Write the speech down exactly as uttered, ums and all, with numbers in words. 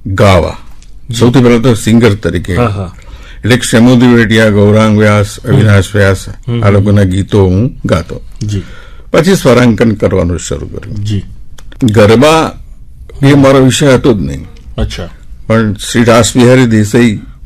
ગાવા. સૌથી પહેલા તો સિંગર તરીકે એટલે ક્ષેમોદી વેટિયા, ગૌરાંગ વ્યાસ, અવિનાશ વ્યાસ આ લોકોના ગીતો હું ગાતો. પછી સ્વરાંકન કરવાનું શરૂ કર્યું. ગરબા એ મારો વિષય હતો જ નહીં, પણ શ્રી રાસબિહારી દેસાઈ